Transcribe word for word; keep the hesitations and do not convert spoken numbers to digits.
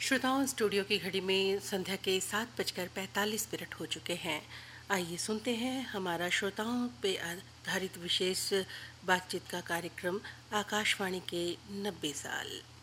श्रोताओं, स्टूडियो की घड़ी में संध्या के सात बजकर पैंतालीस मिनट हो चुके हैं। आइए सुनते हैं हमारा श्रोताओं पे आधारित विशेष बातचीत का कार्यक्रम आकाशवाणी के नब्बे साल।